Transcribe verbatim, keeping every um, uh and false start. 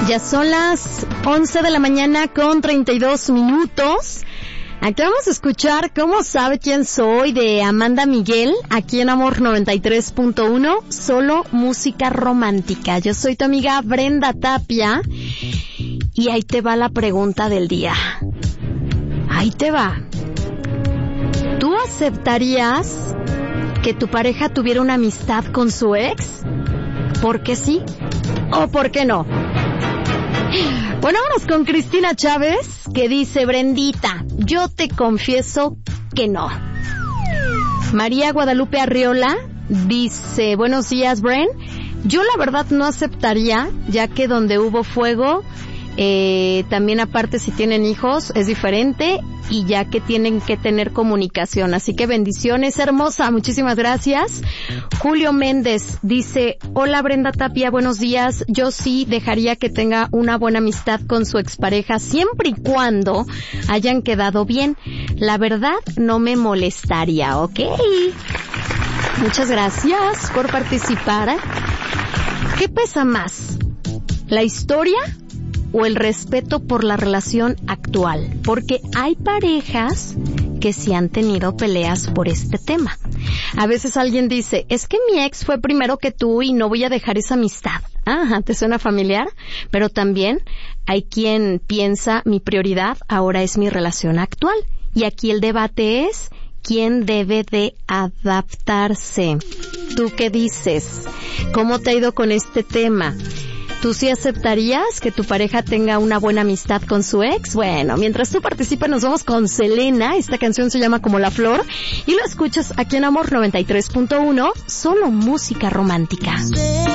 Ya son las once de la mañana con treinta y dos minutos. Aquí vamos a escuchar Cómo sabe quién soy de Amanda Miguel, aquí en Amor noventa y tres punto uno, solo música romántica. Yo soy tu amiga Brenda Tapia y ahí te va la pregunta del día. Ahí te va. ¿Tú aceptarías que tu pareja tuviera una amistad con su ex? ¿Por qué sí o por qué no? Bueno, vámonos con Cristina Chávez, que dice: Brendita, yo te confieso que no. María Guadalupe Arriola dice: buenos días, Bren. Yo la verdad no aceptaría, ya que donde hubo fuego, eh, también aparte si tienen hijos es diferente, y ya que tienen que tener comunicación. Así que bendiciones, hermosa, muchísimas gracias. Julio Méndez dice: hola Brenda Tapia, buenos días. Yo sí dejaría que tenga una buena amistad con su expareja, siempre y cuando hayan quedado bien. La verdad no me molestaría, ¿ok? Muchas gracias por participar. ¿Qué pesa más? ¿La historia o el respeto por la relación actual? Porque hay parejas que sí han tenido peleas por este tema. A veces alguien dice: es que mi ex fue primero que tú y no voy a dejar esa amistad. Ajá, ¿te suena familiar? Pero también hay quien piensa: mi prioridad ahora es mi relación actual. Y aquí el debate es: ¿quién debe de adaptarse? ¿Tú qué dices? ¿Cómo te ha ido con este tema? ¿Tú sí aceptarías que tu pareja tenga una buena amistad con su ex? Bueno, mientras tú participas, nos vamos con Selena. Esta canción se llama Como la Flor y lo escuchas aquí en Amor noventa y tres punto uno, solo música romántica.